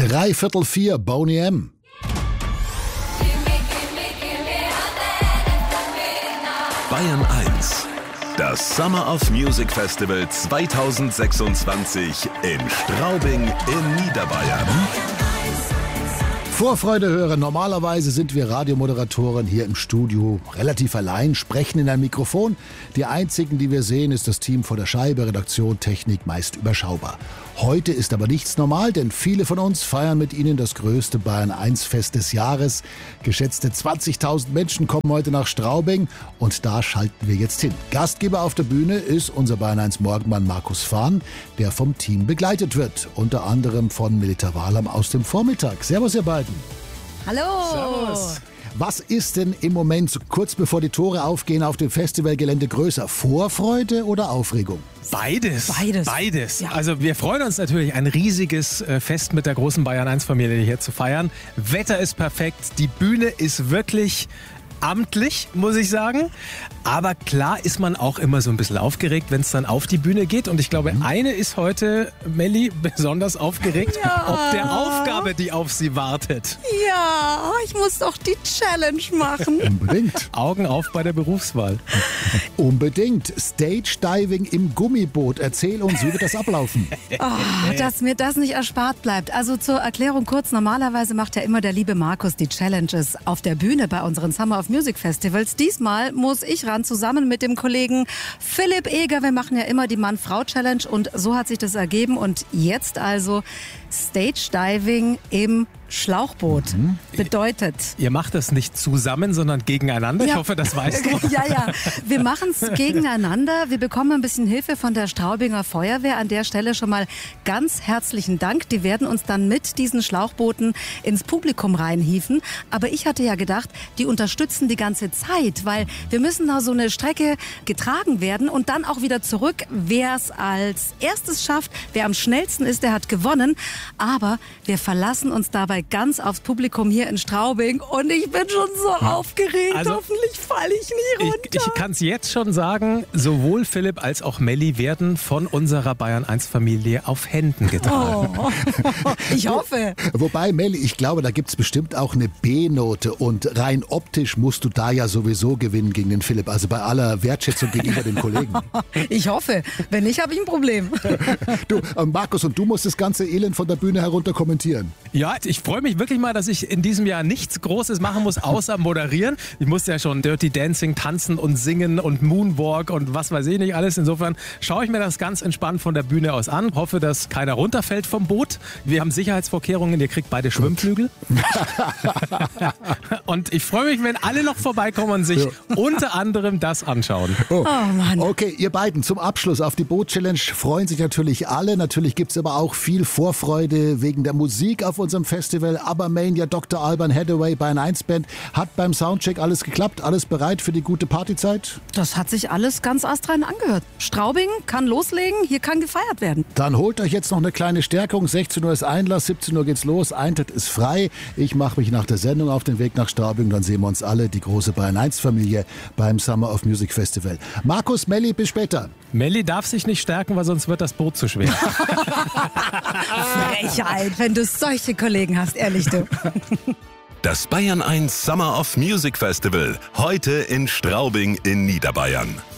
3/4 Boney M. Bayern 1. Das Summer of Music Festival 2026 in Straubing in Niederbayern. Vorfreude hören. Normalerweise sind wir Radiomoderatoren hier im Studio relativ allein, sprechen in ein Mikrofon. Die einzigen, die wir sehen, ist das Team vor der Scheibe, Redaktion, Technik, meist überschaubar. Heute ist aber nichts normal, denn viele von uns feiern mit Ihnen das größte Bayern-1-Fest des Jahres. Geschätzte 20.000 Menschen kommen heute nach Straubing und da schalten wir jetzt hin. Gastgeber auf der Bühne ist unser Bayern-1-Morgenmann Markus Fahn, der vom Team begleitet wird. Unter anderem von Melita Wahlam aus dem Vormittag. Servus, ihr beiden. Hallo. Servus. Was ist denn im Moment, so kurz bevor die Tore aufgehen, auf dem Festivalgelände größer? Vorfreude oder Aufregung? Beides. Ja. Also wir freuen uns natürlich, ein riesiges Fest mit der großen Bayern-1-Familie hier zu feiern. Wetter ist perfekt, die Bühne ist wirklich amtlich, muss ich sagen. Aber klar ist man auch immer so ein bisschen aufgeregt, wenn es dann auf die Bühne geht. Und ich glaube, eine ist heute, Melli, besonders aufgeregt, ob der Aufgabe, die auf sie wartet. Ja, ich muss doch die Challenge machen. Unbedingt. Augen auf bei der Berufswahl. Unbedingt. Stage Diving im Gummiboot. Erzähl uns, wie wird das ablaufen? Dass mir das nicht erspart bleibt. Also zur Erklärung kurz, normalerweise macht ja immer der liebe Markus die Challenges auf der Bühne bei unseren Summer of Music Festivals. Diesmal muss ich ran, zusammen mit dem Kollegen Philipp Eger. Wir machen ja immer die Mann-Frau-Challenge und so hat sich das ergeben. Und jetzt also Stage Diving im Schlauchboot. Bedeutet... Ihr macht das nicht zusammen, sondern gegeneinander. Ich hoffe, das weißt du. Ja. Wir machen es gegeneinander. Wir bekommen ein bisschen Hilfe von der Straubinger Feuerwehr. An der Stelle schon mal ganz herzlichen Dank. Die werden uns dann mit diesen Schlauchbooten ins Publikum reinhieven. Aber ich hatte ja gedacht, die unterstützen die ganze Zeit, weil wir müssen da so eine Strecke getragen werden und dann auch wieder zurück. Wer es als erstes schafft, wer am schnellsten ist, der hat gewonnen. Aber wir verlassen uns dabei ganz aufs Publikum hier in Straubing und ich bin schon so aufgeregt. Also, hoffentlich falle ich nie runter. Ich kann es jetzt schon sagen, sowohl Philipp als auch Melli werden von unserer Bayern-1-Familie auf Händen getragen. Ich hoffe. Wobei, Melli, ich glaube, da gibt's bestimmt auch eine B-Note und rein optisch musst du da ja sowieso gewinnen gegen den Philipp, also bei aller Wertschätzung gegenüber dem Kollegen. Ich hoffe. Wenn nicht, habe ich ein Problem. Du, Markus, und du musst das ganze Elend von der Bühne herunter kommentieren. Ja, ich freue mich wirklich mal, dass ich in diesem Jahr nichts Großes machen muss, außer moderieren. Ich musste ja schon Dirty Dancing tanzen und singen und Moonwalk und was weiß ich nicht alles. Insofern schaue ich mir das ganz entspannt von der Bühne aus an. Hoffe, dass keiner runterfällt vom Boot. Wir haben Sicherheitsvorkehrungen, ihr kriegt beide Schwimmflügel. Und ich freue mich, wenn alle noch vorbeikommen und sich unter anderem das anschauen. Oh Mann. Okay, ihr beiden, zum Abschluss auf die Boot-Challenge freuen sich natürlich alle. Natürlich gibt's aber auch viel Vorfreude wegen der Musik auf unserem Festival. Abermania, Dr. Alban Hathaway, Bayern 1 Band. Hat beim Soundcheck alles geklappt? Alles bereit für die gute Partyzeit? Das hat sich alles ganz astrein angehört. Straubing kann loslegen, hier kann gefeiert werden. Dann holt euch jetzt noch eine kleine Stärkung. 16 Uhr ist Einlass, 17 Uhr geht's los. Eintritt ist frei. Ich mache mich nach der Sendung auf den Weg nach Straubing. Dann sehen wir uns alle, die große Bayern 1 Familie, beim Summer of Music Festival. Markus, Melli, bis später. Melli darf sich nicht stärken, weil sonst wird das Boot zu schwer. Frechheit, wenn du solche Kollegen hast, ehrlich du. Das Bayern 1 Summer of Music Festival heute in Straubing in Niederbayern.